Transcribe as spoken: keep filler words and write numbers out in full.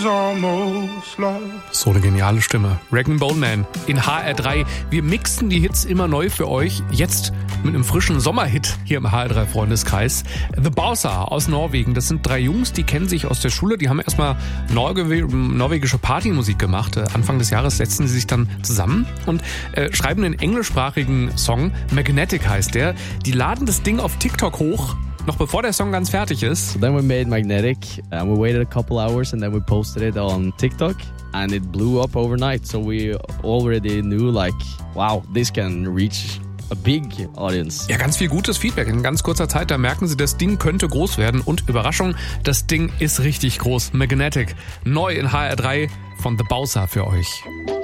So eine geniale Stimme. Rag and Bone Man in H R drei. Wir mixen die Hits immer neu für euch. Jetzt mit einem frischen Sommerhit hier im H R drei Freundeskreis. The Bowser aus Norwegen. Das sind drei Jungs, die kennen sich aus der Schule. Die haben erstmal Norge- norwegische Partymusik gemacht. Anfang des Jahres setzen sie sich dann zusammen und äh, schreiben einen englischsprachigen Song. Magnetic heißt der. Die laden das Ding auf TikTok hoch. Noch bevor der Song ganz fertig ist. So then we made Magnetic and we waited a couple hours and then we posted it on TikTok and it blew up overnight. So we already knew like, wow, this can reach a big audience. Ja, ganz viel gutes Feedback in ganz kurzer Zeit. Da merken sie, das Ding könnte groß werden. Und Überraschung, das Ding ist richtig groß. Magnetic, neu in H R drei von The Bowser für euch.